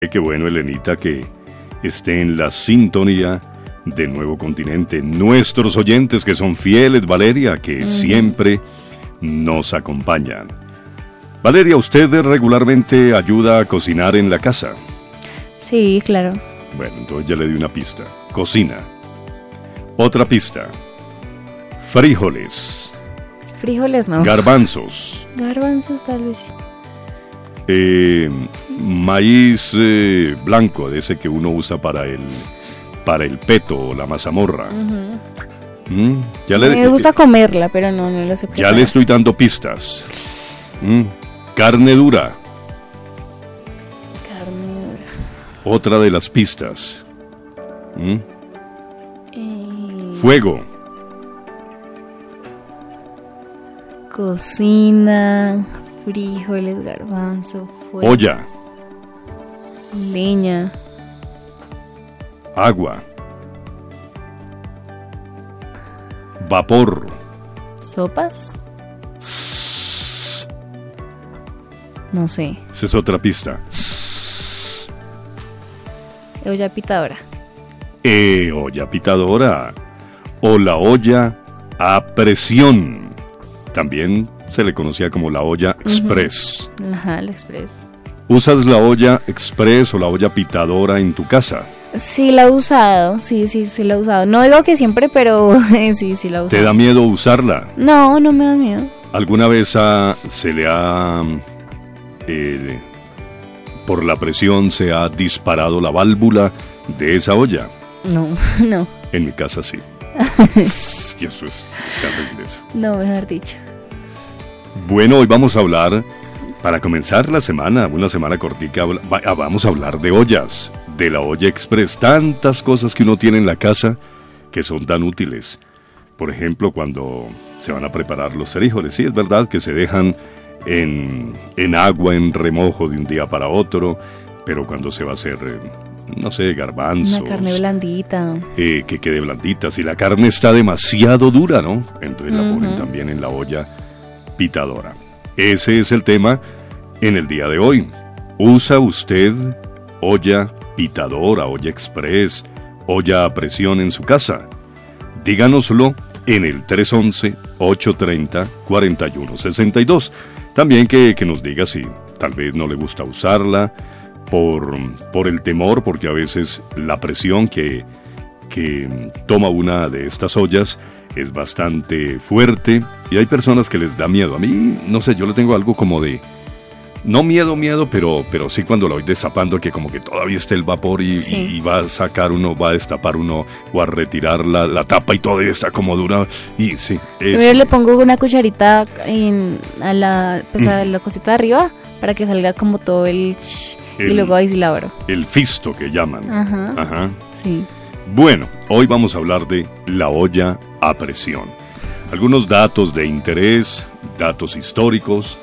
Qué bueno, Elenita, que esté en la sintonía de Nuevo Continente. Nuestros oyentes que son fieles, Valeria, que siempre nos acompañan. Valeria, ¿usted regularmente ayuda a cocinar en la casa? Sí, claro. Bueno, entonces ya le di una pista. Cocina. Otra pista. Frijoles. Frijoles no. Garbanzos. Garbanzos tal vez sí. Maíz blanco, de ese que uno usa para el peto o la mazamorra. Me gusta comerla, pero no la sé preparar. Ya le estoy dando pistas. Carne dura. Otra de las pistas. Fuego. Cocina, frijoles, garbanzo, fuego. Olla. Leña. Agua. Vapor. ¿Sopas? No sé. Esa es otra pista. Olla pitadora. Olla pitadora. O la olla a presión. También se le conocía como la olla express. Ajá, la express. ¿Usas la olla express o la olla pitadora en tu casa? Sí, la he usado. Sí, la he usado. No digo que siempre, pero sí la he usado. ¿Te da miedo usarla? No me da miedo. ¿Alguna vez se le ha... por la presión se ha disparado la válvula de esa olla? No. En mi casa sí. Y eso es terrible eso. No, mejor dicho. Bueno, hoy vamos a hablar, para comenzar la semana, una semana cortica, vamos a hablar de ollas, de la olla express. Tantas cosas que uno tiene en la casa que son tan útiles. Por ejemplo, cuando se van a preparar los frijoles, sí, es verdad que se dejan en agua, en remojo de un día para otro, pero cuando se va a hacer, no sé, garbanzos. Una carne blandita. Que quede blandita. Si la carne está demasiado dura, ¿no? Entonces la ponen también en la olla pitadora. Ese es el tema en el día de hoy. ¿Usa usted olla pitadora, olla express, olla a presión en su casa? Díganoslo en el 311-830-4162. También que nos diga si tal vez no le gusta usarla por el temor, porque a veces la presión que toma una de estas ollas es bastante fuerte y hay personas que les da miedo. A mí, no sé, yo le tengo algo como de... No miedo, pero sí cuando la voy destapando, que como que todavía está el vapor y va a sacar uno, va a destapar uno o a retirar la tapa y todavía está como dura. Y sí, primero le pongo una cucharita a la cosita de arriba para que salga como todo y luego ahí sí la abro. El fisto que llaman. Ajá. Sí. Bueno, hoy vamos a hablar de la olla a presión. Algunos datos de interés, datos históricos,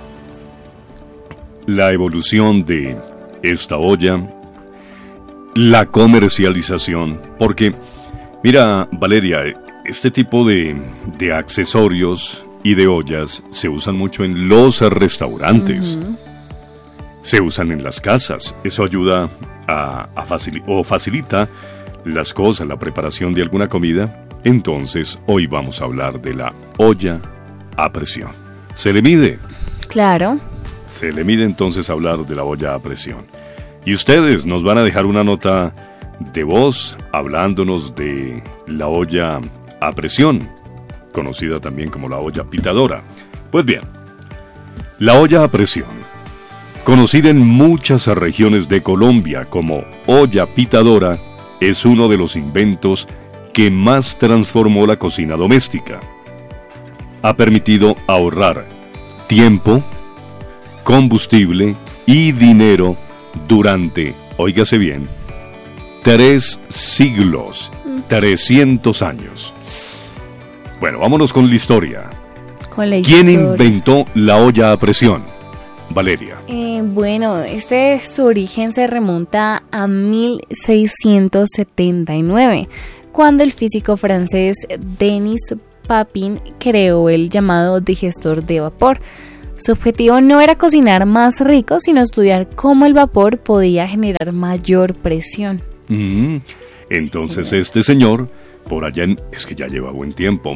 la evolución de esta olla, la comercialización, porque, mira, Valeria, este tipo de accesorios y de ollas se usan mucho en los restaurantes, se usan en las casas, eso ayuda facilita las cosas, la preparación de alguna comida. Entonces, hoy vamos a hablar de la olla a presión. ¿Se le mide? Claro. Se le mide entonces hablar de la olla a presión. Y ustedes nos van a dejar una nota de voz hablándonos de la olla a presión, conocida también como la olla pitadora. Pues bien, la olla a presión, conocida en muchas regiones de Colombia como olla pitadora, es uno de los inventos que más transformó la cocina doméstica. Ha permitido ahorrar tiempo, combustible y dinero durante, óigase bien, 3 siglos, 300 años. Bueno, vámonos con la historia. ¿Quién inventó la olla a presión? Valeria. Bueno, su origen se remonta a 1679, cuando el físico francés Denis Papin creó el llamado digestor de vapor. Su objetivo no era cocinar más rico, sino estudiar cómo el vapor podía generar mayor presión. Entonces Sí, este señor, por allá es que ya lleva buen tiempo,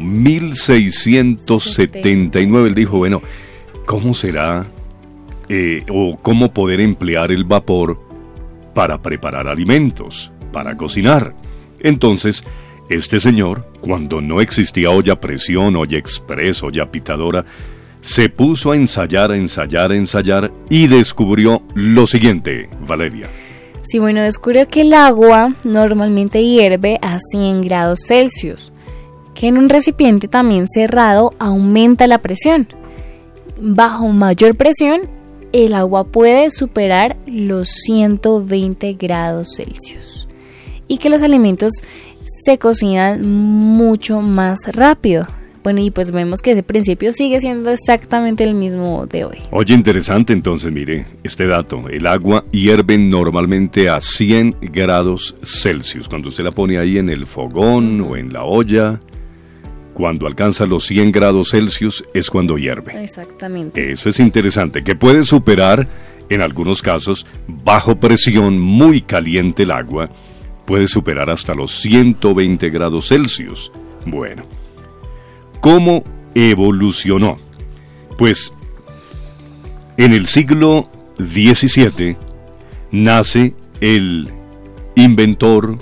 1679, él dijo, bueno, ¿cómo será o cómo poder emplear el vapor para preparar alimentos, para cocinar? Entonces, este señor, cuando no existía olla a presión, olla express, olla pitadora, se puso a ensayar y descubrió lo siguiente, Valeria. Sí, bueno, descubrió que el agua normalmente hierve a 100 grados Celsius, que en un recipiente también cerrado aumenta la presión. Bajo mayor presión, el agua puede superar los 120 grados Celsius y que los alimentos se cocinan mucho más rápido. Bueno, y pues vemos que ese principio sigue siendo exactamente el mismo de hoy. Oye, interesante entonces, mire, este dato. El agua hierve normalmente a 100 grados Celsius. Cuando usted la pone ahí en el fogón o en la olla, cuando alcanza los 100 grados Celsius es cuando hierve. Exactamente. Eso es interesante, que puede superar, en algunos casos, bajo presión, muy caliente el agua, puede superar hasta los 120 grados Celsius. Bueno, ¿cómo evolucionó? Pues, en el siglo XVII nace el inventor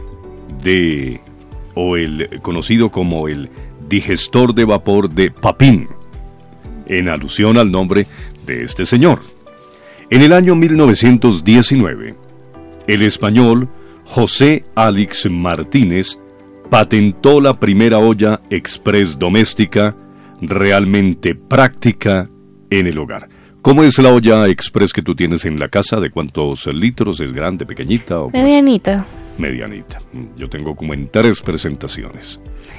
o el conocido como el digestor de vapor de Papin, en alusión al nombre de este señor. En el año 1919, el español José Álix Martínez patentó la primera olla express doméstica realmente práctica en el hogar. ¿Cómo es la olla express que tú tienes en la casa? ¿De cuántos litros? ¿Es grande, pequeñita? O Medianita. Medianita. Yo tengo como en 3 presentaciones.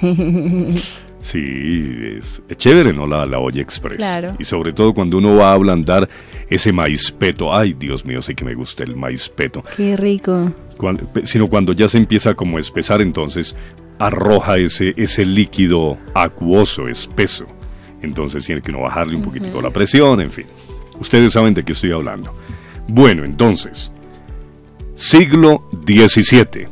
Sí, es chévere, ¿no? La olla express. Claro. Y sobre todo cuando uno va a ablandar ese maíz peto. Ay, Dios mío, sí que me gusta el maíz peto. Qué rico. Sino cuando ya se empieza como a espesar, entonces arroja ese líquido acuoso, espeso. Entonces tiene que uno bajarle un poquitico la presión, en fin. Ustedes saben de qué estoy hablando. Bueno, entonces, siglo XVII.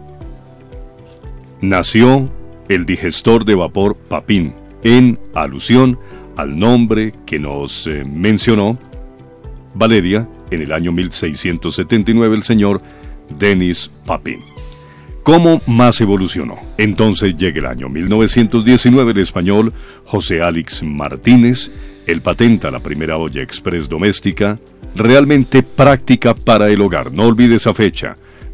Nació el digestor de vapor Papin, en alusión al nombre que nos mencionó Valeria en el año 1679 el señor Denis Papin. ¿Cómo más evolucionó? Entonces llega el año 1919, el español José Álix Martínez, él patenta la primera olla express doméstica, realmente práctica para el hogar. No olvide esa fecha,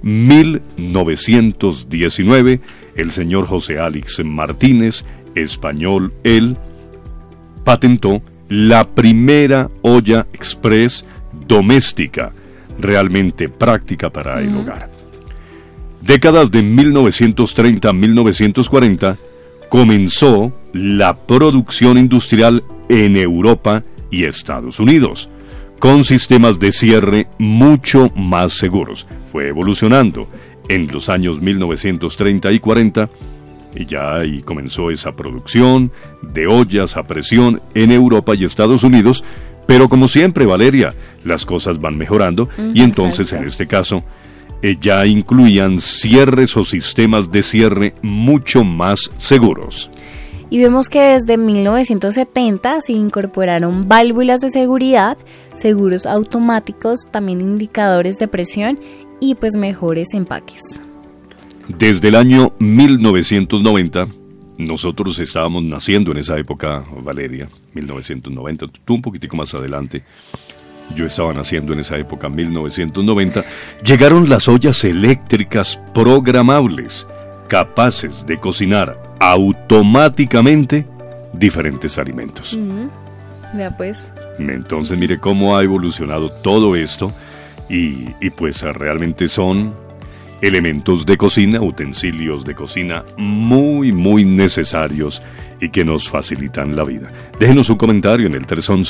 1919, el señor José Álix Martínez, español, él patentó la primera olla express doméstica, realmente práctica para el hogar. Décadas de 1930 a 1940 comenzó la producción industrial en Europa y Estados Unidos, con sistemas de cierre mucho más seguros. Fue evolucionando en los años 1930 y 40 y ya ahí comenzó esa producción de ollas a presión en Europa y Estados Unidos, pero como siempre, Valeria, las cosas van mejorando y entonces en este caso ya incluían cierres o sistemas de cierre mucho más seguros. Y vemos que desde 1970 se incorporaron válvulas de seguridad, seguros automáticos, también indicadores de presión y pues mejores empaques. Desde el año 1990, nosotros estábamos naciendo en esa época, Valeria, 1990, tú un poquitico más adelante. Yo estaba naciendo en esa época, 1990, llegaron las ollas eléctricas programables, capaces de cocinar automáticamente diferentes alimentos. Ya pues. Entonces mire cómo ha evolucionado todo esto y pues realmente son elementos de cocina, utensilios de cocina muy muy necesarios y que nos facilitan la vida. Déjenos un comentario en el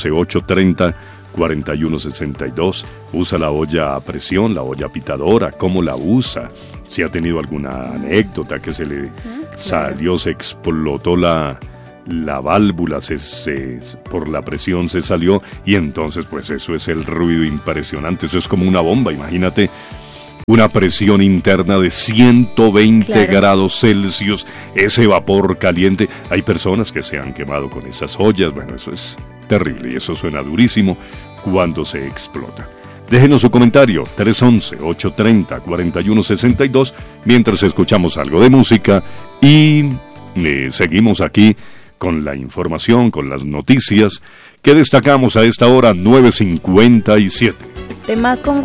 311-830-4162. ¿Usa la olla a presión, la olla pitadora? ¿Cómo la usa? Si ha tenido alguna anécdota que se le salió, se explotó la la válvula por la presión se salió y entonces pues eso es el ruido impresionante, eso es como una bomba, imagínate una presión interna de 120 grados Celsius, ese vapor caliente, hay personas que se han quemado con esas ollas, bueno, eso es terrible y eso suena durísimo cuando se explota. Déjenos su comentario, 311-830-4162, mientras escuchamos algo de música y seguimos aquí con la información, con las noticias que destacamos a esta hora 9:57. Tema con